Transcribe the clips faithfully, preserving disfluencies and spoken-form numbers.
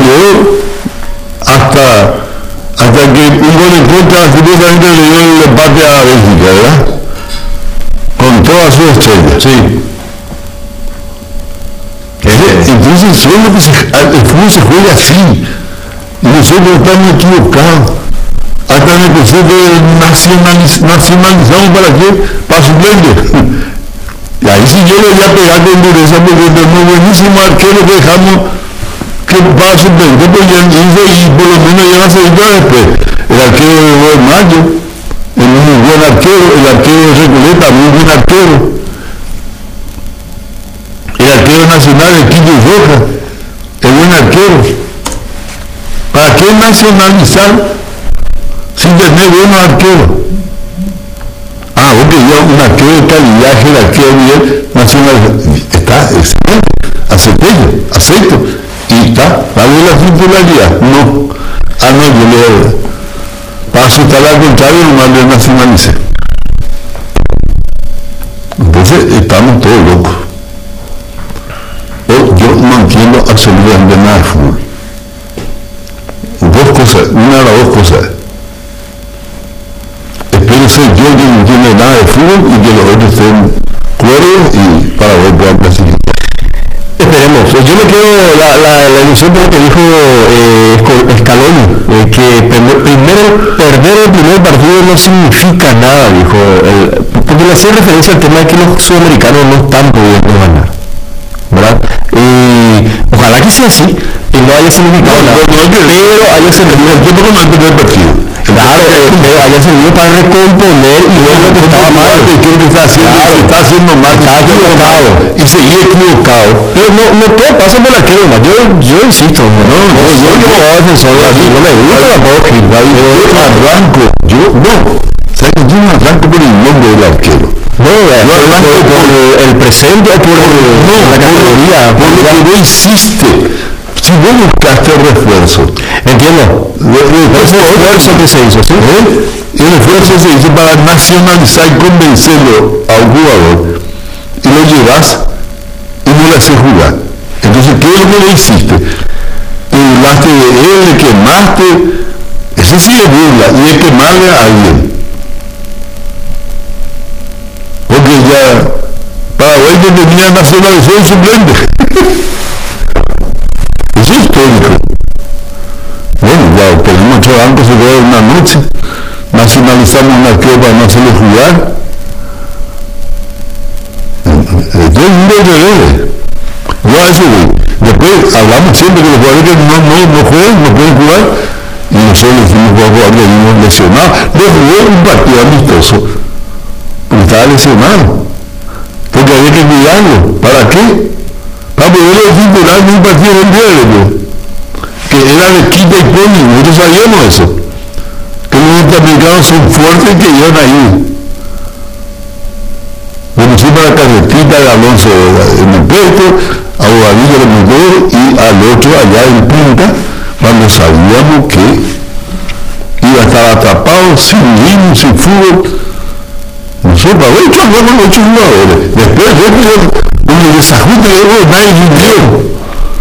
peleó hasta, hasta que un gol en contra supuestamente le dio el empate a Bélgica, ¿verdad? Con todas sus estrellas. Sí. Entonces, ¿sabes lo que se, el fútbol se juega así? Y nosotros estamos equivocados. Hasta en el concepto de nacionaliz, nacionalizamos para qué, para suplentes. Y ahí sí yo le voy a pegar con dureza porque tenemos buenísimo arquero que dejamos que para suplente, pues ya hizo y por lo menos ya va a seguir después. El arquero de Mayo, el muy buen arquero, el arquero de Recoleta, muy buen arquero. El arquero nacional, el Quillo Roja, el buen arquero. ¿Para qué nacionalizar sin tener buenos arqueros? Ah, ok, ya un arquero de calidad, jerarquía de nivel nacional, está excelente, acepto, acepto, y está, ¿vale la titularidad? No, ah, no, yo le, para asustar al contrario, nomás le nacionalicé. Entonces, estamos todos locos. Yo no entiendo absolutamente nada de fútbol. Dos cosas, una de las dos cosas. Espero ser yo que no entiende nada de fútbol y que los otros estén cuerdos y para ver puedan clasificar. Esperemos. Yo me quedo la, la, la ilusión por lo que dijo eh, Scaloni, eh, que primero perder el primer partido no significa nada, dijo, el, porque le hacía referencia al tema de que los sudamericanos no están pudiendo ganar, ¿verdad? Y ojalá que sea así, que no haya significado nada, no, no, no, pero haya servido el tiempo como el primer partido. Claro, eh, pero haya servido para recomponer y ver lo que estaba mal, que lo que está haciendo, claro, está haciendo mal, está equivocado y seguir equivocado. Pero no, no todo pasa por la arquero, yo, yo insisto, no, no, no, no yo como defensor de aquí, no me gusta tampoco Gilbert, yo arranco, yo no, ¿sabes? Yo no arranco por el nombre del arquero. No, yo arranco por, por el presente o por, no, por la categoría, por lo que vos hiciste. Si vos buscaste el refuerzo, entiendo, el esfuerzo que se hizo, ¿sí? ¿Eh? El esfuerzo se hizo para nacionalizar y convencerlo a un jugador y lo llevas y no le haces jugar. Entonces, ¿qué es lo que le hiciste? Te burlaste de él, le quemaste, eso sí es burla, y es quemarle a alguien. Porque ya Paraguay que tenía nacionalizado el suplente. Es histórico. Bueno, ya tenemos ocho bancos, se queda una noche, nacionalizamos un arquero para no hacerle jugar. Todo el mundo debe. Yo a eso voy. Después hablamos siempre que los jugadores que no, no, no juegan, no pueden jugar, y nosotros le dijimos que los jugadores venimos lesionados. No jugó un partido amistoso, porque estaba lesionado. Porque había que cuidarlo. ¿Para qué? Para poderlo titular en un partido del diario, que era de quita y pony, nosotros sabíamos eso, que los norteamericanos son fuertes que iban ahí. Conocimos a la carretita de Alonso en el puerto, a Bobadilla en el motor y al otro allá en Punta, cuando sabíamos que iba a estar atrapado sin ritmo, sin fútbol. Nosotros, a ver, hecho algo con ocho jugadores. Después, después, un desajuste de gol, nadie vivió.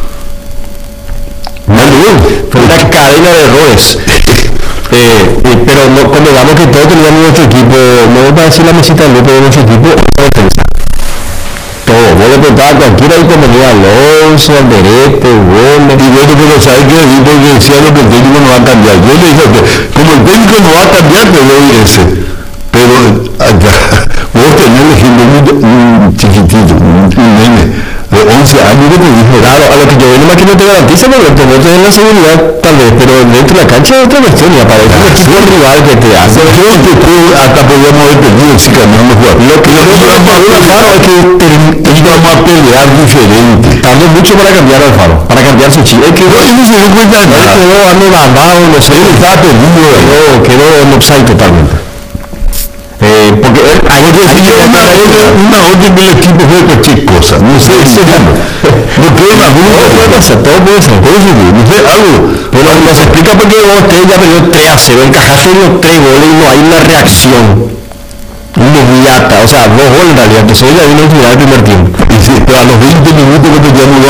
Fue una cadena de errores. Eh, eh, pero no, convengamos que todos teníamos nuestro equipo, no para decir la mesita del grupo de nuestro equipo, defensa. Todo, vos le preguntabas a cualquiera y convenía Alonso, Alderete, Gómez. Y bueno, pero ¿sabes qué? Y porque decía lo que el técnico no va a cambiar. Yo le dije, como el técnico no va a cambiar, te doy ese. Pero acá, vos tenés el ejemplo un chiquitito, un, un nene de once años que te dijo, claro, a lo que yo veo nomás que no te garantiza porque te no tenés la seguridad tal vez, pero dentro de la cancha es otra cuestión y aparece un equipo rival que te hace. Creo que tú hasta podríamos haber perdido si ganamos jugar. Lo que nosotros vamos a Alfaro es que íbamos a pelear diferente. Tardó mucho para cambiar al Alfaro, para cambiar su chip. Es que no, no se dio cuenta de nada. Quedó dando lavado, no sé, estaba perdido, quedó, quedó en offside totalmente. Eh, porque él, hay, hay, hay que una, orden, una orden del equipo fue cualquier cosa, no sé, sí, no creo la todo puede pasar, todo puede ser, por eso no sé, algo, pero nos explica por qué usted ya perdió tres a cero, encajaste los tres goles y no hay una reacción. inmediata, o sea, dos goles en realidad, empezó ya vino a tirar el primer tiempo. Y sí, pero a los veinte minutos que te llamo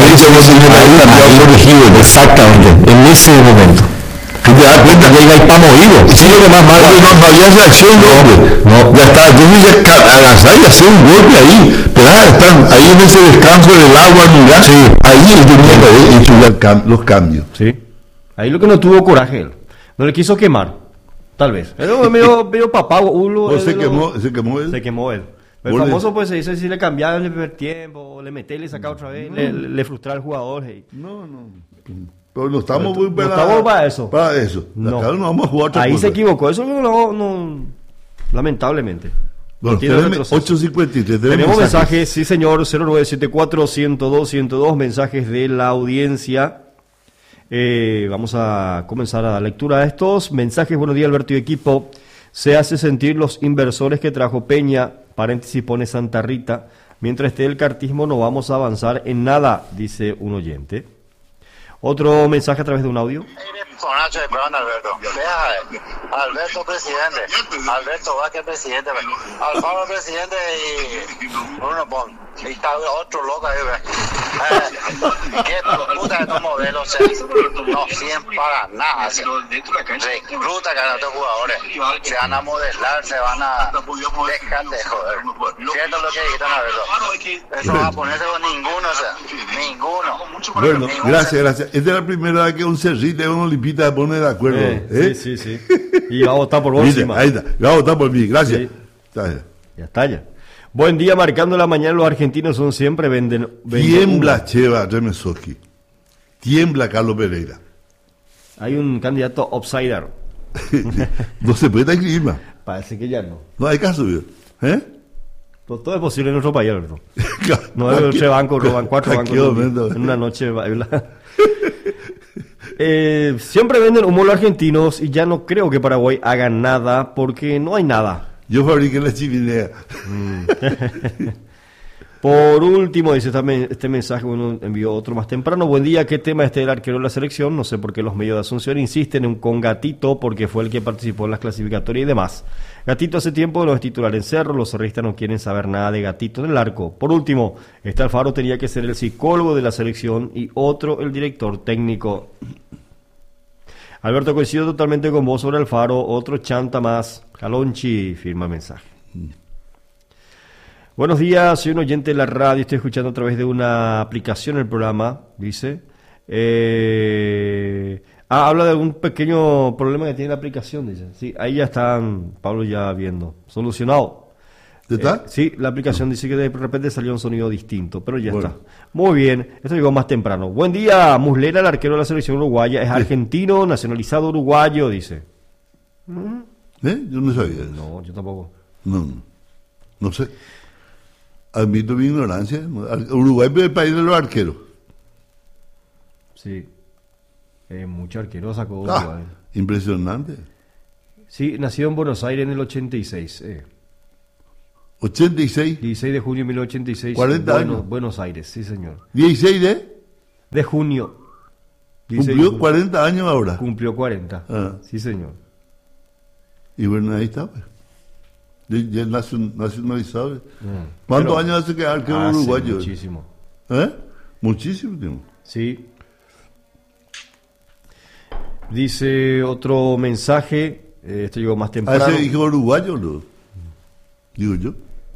ahí corregido, exactamente, en ese momento. ¿Tú te das cuenta? Ya iba para movido. Sí, lo que más malo. No, no había reacción, hombre. No, ya está. Entonces ya avanzar y hacer un golpe ahí. Pero ah, están ahí en ese descanso del agua, mira. Sí. Ahí él tenía que haber hecho ya cam los cambios. Sí. Ahí lo que no tuvo coraje él. No le quiso quemar. Tal vez. Era medio, medio papá. Ulo, se, quemó, se quemó él. Se quemó él. El famoso pues se dice si le cambiaba en el primer tiempo, le metía y le sacaba otra vez, no. le, le frustraba al jugador. Hey. No, no. Pero no estamos muy para, no estamos para eso. Para eso. No. Acá no vamos a jugar otra Ahí cosa. se equivocó. Eso no, no lamentablemente. Bueno, ocho cincuenta y tres. Tenemos mensajes. mensajes, sí señor, cero nueve siete cuatro, ciento dos, ciento dos, mensajes de la audiencia. Eh, vamos a comenzar a dar lectura a estos mensajes. Buenos días, Alberto y equipo. Se hace sentir los inversores que trajo Peña, paréntesis pone Santa Rita. Mientras esté el cartismo no vamos a avanzar en nada, dice un oyente. Otro mensaje a través de un audio. Nacho de Perón, Alberto. Deja, Alberto presidente, Alberto Vázquez presidente, Alfaro presidente y Bruno Pon. Y está otro loco ahí, ¿ves? Eh, ¿Qué puta de estos modelos? No sirven para nada. Recluta que a estos jugadores. Se van a modelar, se van a dejar de joder. ¿Cierto lo que dijiste, Alberto? Eso va a ponerse con ninguno, o sea, ninguno. Bueno, gracias, gracias. Esta es la primera vez que un cerrito y una olimpita se pone de acuerdo. Eh, ¿eh? Sí, sí, sí. Y va a votar por vos. Mira, ahí está. Va a votar por mí. Gracias. Sí. Ya está ya. Buen día, marcando la mañana. Los argentinos son siempre venden. venden Tiembla uva. Cheva Remesoski. Tiembla Carlos Pereira. Hay un candidato outsider. No se puede escribir más. Parece que ya no. No hay caso, ¿eh? Todo, todo es posible en nuestro país, Alberto. No es tres bancos, roban cuatro bancos en una noche. eh, siempre venden humo los argentinos y ya no creo que Paraguay haga nada porque no hay nada. Yo fabriqué la chimenea. Mm. Por último, dice también este mensaje, bueno, envió otro más temprano. Buen día, ¿qué tema este del arquero de la selección? No sé por qué los medios de Asunción insisten en con Gatito, porque fue el que participó en las clasificatorias y demás. Gatito hace tiempo no es titular en Cerro, los cerristas no quieren saber nada de Gatito en el arco. Por último, este Alfaro tenía que ser el psicólogo de la selección y otro el director técnico. Alberto, coincido totalmente con vos sobre Alfaro, otro chanta más. Calonchi firma el mensaje. Buenos días, soy un oyente de la radio, estoy escuchando a través de una aplicación el programa, dice. Eh, ah, habla de algún pequeño problema que tiene la aplicación, dice. Sí, ahí ya están, Pablo ya viendo. Solucionado. ¿Está? Eh, sí, la aplicación dice que de repente salió un sonido distinto, pero ya bueno. Está. Muy bien, esto llegó más temprano. Buen día, Muslera, el arquero de la selección uruguaya, es sí. argentino, nacionalizado uruguayo, dice. ¿Eh? Yo no sabía eso. No, yo tampoco. No, no sé. Admito mi ignorancia. Uruguay es el país de los arqueros. Sí. Eh, mucho arquero sacó ah, Uruguay. Impresionante. Sí, nacido en Buenos Aires en el ochenta y seis. Eh. ¿ochenta y seis? dieciséis de junio de mil novecientos ochenta y seis. cuarenta Buenos, años. Buenos Aires, sí señor. ¿dieciséis de? De junio. Cumplió cuarenta años ahora. Cumplió cuarenta. Ah. Sí señor. Y bueno, ahí está, pues. Ya es nacionalizado. Mm. ¿Cuántos Pero, años hace que arquero hace uruguayo? Muchísimo. ¿Eh? Muchísimo tiempo. Sí. Dice otro mensaje. Eh, esto llegó más temprano. ¿Hace hijo uruguayo no? Digo yo.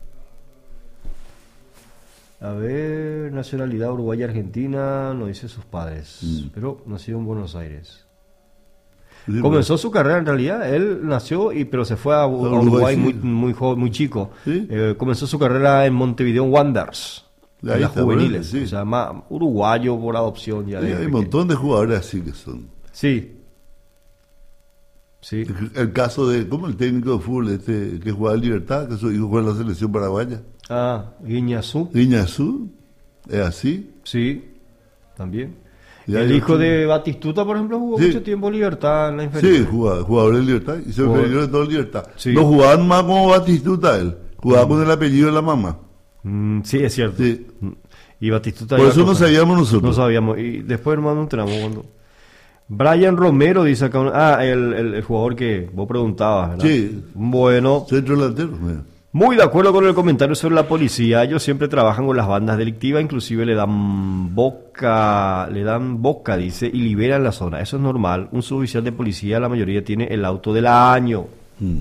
A ver, nacionalidad uruguaya argentina, no dice sus padres, mm. pero nació en Buenos Aires. Sí, comenzó su carrera en realidad, él nació y pero se fue a, a Uruguay, Uruguay sí. muy muy joven, muy chico. ¿Sí? Eh, comenzó su carrera en Montevideo Wanderers, en las está, juveniles, sí. O sea, más uruguayo por adopción ya. Sí, hay un montón de jugadores así que son. Sí. Sí. El, el caso de, ¿cómo el técnico de fútbol este que jugaba en Libertad, que su hijo juega en la selección paraguaya? Ah, Guiñazú. Guiñazú, es así. Sí, también. Ya el hijo de Batistuta, por ejemplo, jugó sí. mucho tiempo en Libertad en la inferior. Sí, jugaba, jugador en Libertad y se inferior de todo en Libertad. Sí. No jugaban más como Batistuta él, jugaba mm. con el apellido de la mamá. Mm, sí, es cierto. Sí. Y Batistuta. Por eso no sabíamos nosotros. No sabíamos. Y después, hermano, entramos cuando. Brian Romero dice acá, un- ah, el, el, el jugador que vos preguntabas, ¿verdad? Sí. Bueno, Centro delantero. Mira. muy de acuerdo con el comentario sobre la policía. Ellos siempre trabajan con las bandas delictivas, inclusive le dan boca, le dan boca, dice, y liberan la zona. Eso es normal. Un suboficial de policía, la mayoría tiene el auto del año. Mm.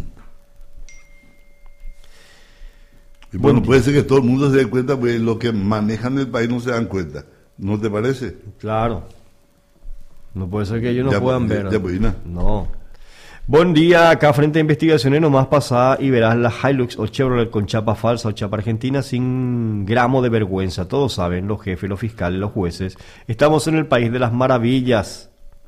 Y bueno, puede ser que todo el mundo se dé cuenta, pues los que manejan el país no se dan cuenta. ¿No te parece? Claro. No puede ser que ellos no Ya, puedan ya, ver. ya, pues, Ina. No. Buen día, acá frente a investigaciones nomás pasada y verás la Hilux o Chevrolet con chapa falsa o chapa argentina sin gramo de vergüenza. Todos saben, los jefes, los fiscales, los jueces. Estamos en el país de las maravillas.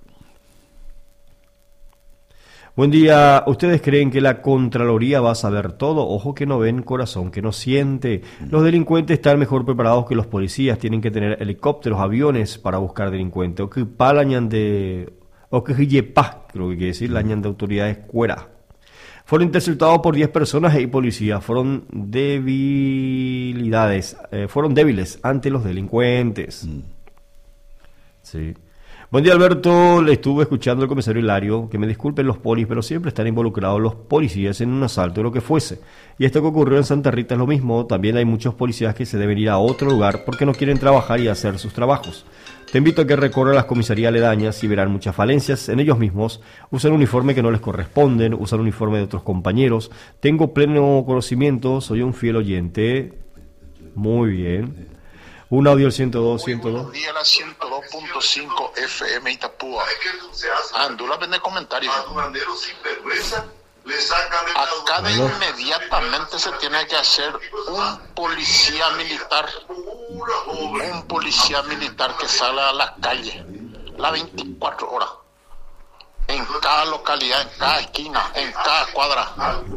Buen día, ¿ustedes creen que la Contraloría va a saber todo? Ojo que no ven, corazón que no siente. Los delincuentes están mejor preparados que los policías, tienen que tener helicópteros, aviones para buscar delincuentes. O que palañan de... o que yepa, creo que quiere decir, lañan de autoridades cuera. Fueron interceptados por diez personas y policías, fueron debilidades, eh, fueron débiles ante los delincuentes. Mm. Sí. Buen día, Alberto. Le estuve escuchando al comisario Hilario, que me disculpen los polis, pero siempre están involucrados los policías en un asalto o lo que fuese. Y esto que ocurrió en Santa Rita es lo mismo. También hay muchos policías que se deben ir a otro lugar porque no quieren trabajar y hacer sus trabajos. Te invito a que recorran las comisarías aledañas y verán muchas falencias en ellos mismos. Usan uniforme que no les corresponden, usan uniforme de otros compañeros. Tengo pleno conocimiento, soy un fiel oyente. Muy bien. Un audio al ciento dos, ciento dos. Buenos días, la ciento dos punto cinco F M Itapúa. Andula vende comentarios. Acá de inmediatamente se tiene que hacer un policía militar, un policía militar que salga a las calles las veinticuatro horas, en cada localidad, en cada esquina, en cada cuadra.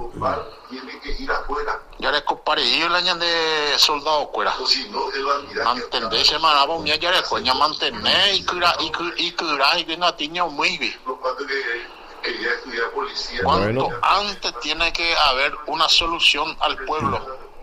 Ya le comparé y el año de soldado cuera. Mantendé se manaba un día ya le coña mantener y cura y cura y cura y que no tiene muy bien. Cuanto Bueno. antes tiene que haber una solución al pueblo.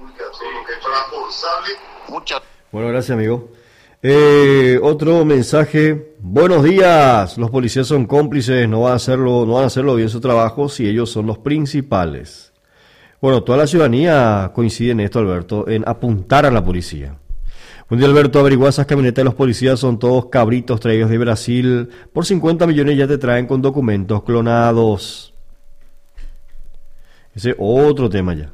Muchas Bueno, gracias, amigo. Eh, otro mensaje. Buenos días. Los policías son cómplices, no van a hacerlo, no van a hacerlo bien su trabajo si ellos son los principales. Bueno, toda la ciudadanía coincide en esto, Alberto, en apuntar a la policía. Un día, Alberto, averigua esas camionetas de los policías, son todos cabritos traídos de Brasil. Por cincuenta millones ya te traen con documentos clonados. Ese es otro tema ya.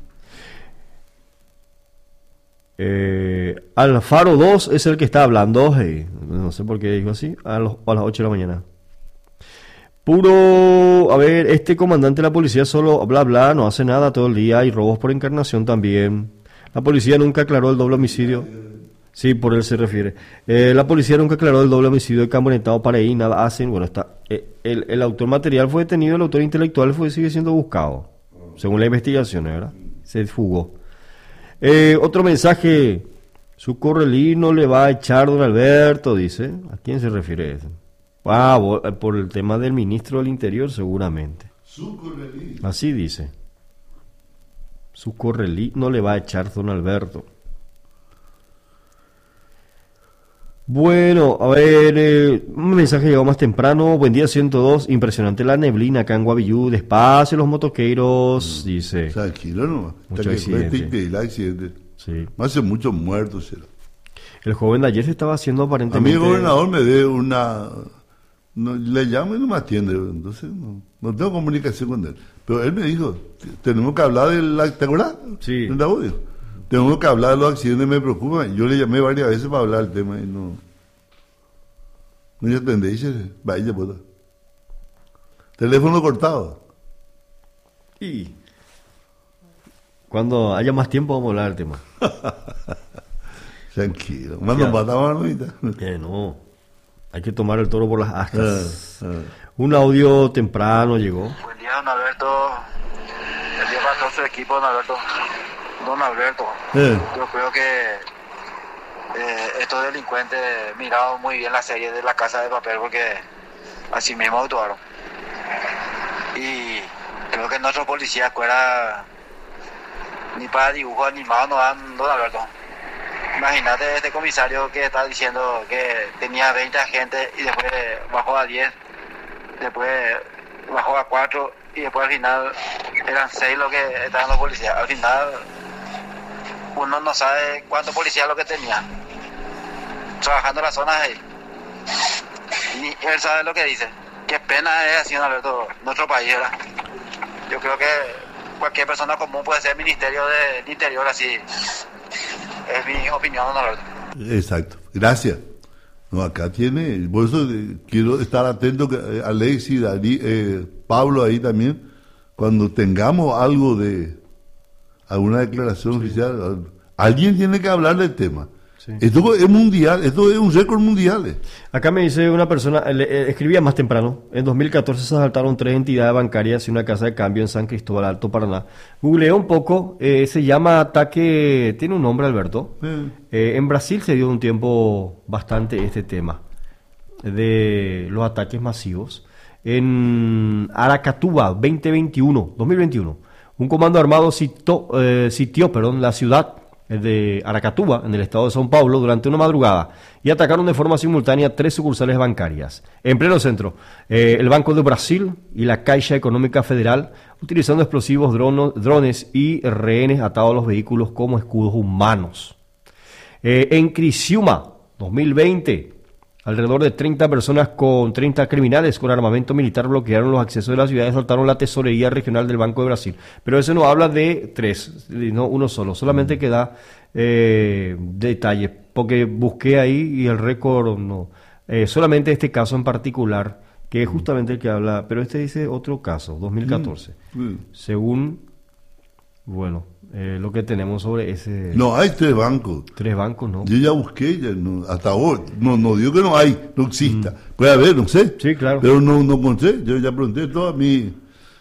Eh, Alfaro dos es el que está hablando. Hey, no sé por qué dijo así. A, los, a las ocho de la mañana. Puro, a ver, este comandante de la policía solo bla bla, no hace nada todo el día. Hay robos por encarnación también. La policía nunca aclaró el doble homicidio. Sí, por él se refiere. Eh, la policía nunca aclaró el doble homicidio de Cambonetao para ahí, nada hacen. Bueno, está. Eh, el, el autor material fue detenido, el autor intelectual fue sigue siendo buscado, según la investigación, ¿verdad? Se fugó. Eh, otro mensaje. Su correlino le va a echar don Alberto, dice. ¿A quién se refiere eso? Ah, por el tema del ministro del Interior, seguramente. Así dice. Su correlino le va a echar don Alberto. Bueno, a ver, eh, un mensaje llegó más temprano. Buen día, ciento dos. Impresionante la neblina acá en Guavillú. Despacio los motoqueiros, dice. Tranquilo, no. Mucho Hasta que fue accidente. el accidente. Sí. Más de muchos muertos. Será. El joven de ayer se estaba haciendo A mí aparentemente... el gobernador me dé una... No, le llamo y no me atiende. Entonces no, no tengo comunicación con él. Pero él me dijo, tenemos que hablar de la... ¿Te acuerdas? Sí. ¿El audio? Tenemos que hablar de los accidentes, me preocupan. Yo le llamé varias veces para hablar del tema y no... No me atendí, dice, vaya, puta. Teléfono cortado. Y cuando haya más tiempo vamos a hablar del tema. Tranquilo. Más nos matamos ahorita. Eh, no, hay que tomar el toro por las astas. Ah, ah. Un audio temprano llegó. Buen día, don Alberto. El día para todo su equipo, don Alberto. Don Alberto, Eh, yo creo que eh, estos delincuentes miraron muy bien la serie de La Casa de Papel porque así mismo actuaron. Y creo que nuestros policías fuera ni para dibujos animados no dan, don Alberto. Imagínate este comisario que está diciendo que tenía veinte agentes y después bajó a diez, después bajó a cuatro y después al final eran seis los que estaban los policías. Al final uno no sabe cuántos policías lo que tenía trabajando en las zonas ahí. Y él sabe lo que dice. Qué pena es así, Alberto, nuestro país, ¿verdad? Yo creo que cualquier persona común puede ser ministerio del interior así. Es mi opinión, Alberto. Exacto, gracias. No, acá tiene, por eso eh, quiero estar atento que eh, Alexis, Darí, eh, Pablo ahí también, cuando tengamos algo de alguna declaración sí. oficial, alguien tiene que hablar del tema. Sí. Esto es mundial, esto es un récord mundial. Eh. Acá me dice una persona, le, eh, escribía más temprano, en dos mil catorce se asaltaron tres entidades bancarias y una casa de cambio en San Cristóbal, Alto Paraná. Googleé un poco, eh, se llama ataque, tiene un nombre, Alberto. Eh. Eh, en Brasil se dio un tiempo bastante este tema de los ataques masivos. En Aracatuba, veinte veintiuno, dos mil veintiuno, un comando armado citó, eh, sitió perdón, la ciudad de Aracatuba, en el estado de São Paulo, durante una madrugada y atacaron de forma simultánea tres sucursales bancarias. En pleno centro, eh, el Banco do Brasil y la Caixa Económica Federal, utilizando explosivos, drono, drones y rehenes atados a los vehículos como escudos humanos. Eh, en Criciúma, dos mil veinte, alrededor de treinta personas con treinta criminales con armamento militar bloquearon los accesos de la ciudad y asaltaron la tesorería regional del Banco de Brasil. Pero eso no habla de tres, no uno solo, solamente que da eh, detalles, porque busqué ahí y el récord no. Eh, solamente este caso en particular, que es justamente el que habla, pero este dice otro caso, dos mil catorce, mm. Mm. según, bueno... Eh, lo que tenemos sobre ese... No, hay tres bancos. Tres bancos, ¿no? Yo ya busqué, ya no, hasta hoy. No, no digo que no hay, no exista. Mm. Puede haber, no sé. Sí, claro. Pero no, no encontré. Yo ya pregunté todo a mi,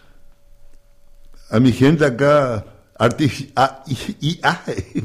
a mi gente acá, artifici- a, I A. Mm.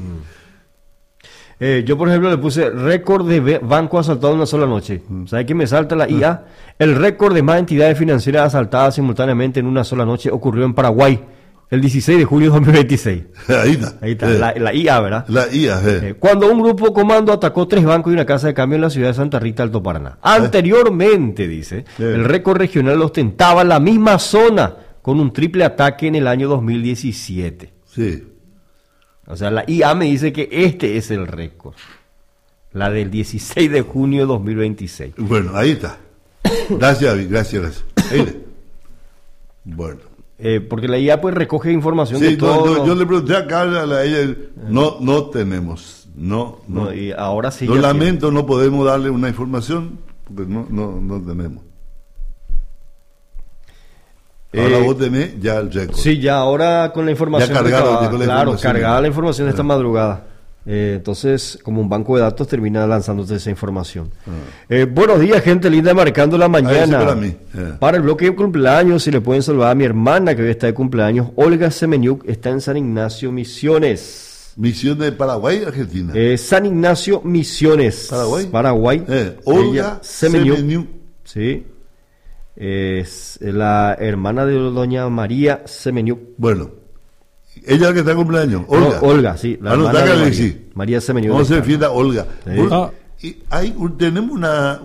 Eh, yo, por ejemplo, le puse récord de banco asaltado en una sola noche. Mm. ¿Sabe qué me salta la I A? Mm. El récord de más entidades financieras asaltadas simultáneamente en una sola noche ocurrió en Paraguay. El dieciséis de julio de dos mil veintiséis. Ahí está. Ahí está, eh. la, la I A, ¿verdad? La I A, eh. Eh, cuando un grupo comando atacó tres bancos y una casa de cambio en la ciudad de Santa Rita, Alto Paraná. Anteriormente, dice, eh. el récord regional ostentaba la misma zona con un triple ataque en el año dos mil diecisiete. Sí. O sea, la I A me dice que este es el récord. La del dieciséis de junio de dos mil veintiséis. Bueno, ahí está. Gracias, David. Gracias, gracias. Ahí. Bueno. Eh, porque la I A pues recoge información sí, de todo. No, no, yo le pregunté a Carla, a ella, no, no tenemos, no, no. no y ahora sí. Lo lamento, tiene. No podemos darle una información porque no, no, no tenemos. Ahora eh, vos tenés ya el récord. Sí, ya ahora con la información. Ya cargaron, recabada, la claro, información cargada la información de esta madrugada. Eh, entonces, como un banco de datos, termina lanzándose esa información. Ah. Eh, buenos días, gente linda, marcando la mañana. para mí. Yeah. Para el bloque de cumpleaños, si le pueden saludar a mi hermana que hoy está de cumpleaños, Olga Semeniuk, está en San Ignacio, Misiones. ¿Misiones de Paraguay, Argentina? Eh, San Ignacio, Misiones. Paraguay. Paraguay. Eh, Olga Semeniuk. Semeniuk. Sí. Es la hermana de doña María Semeniuk. Bueno. Ella es la que está en cumpleaños, Olga. No, Olga, sí. La hermana de María, María Semeniuk. Vamos a hacer fiesta Olga. Sí. Ah. Y hay, tenemos una...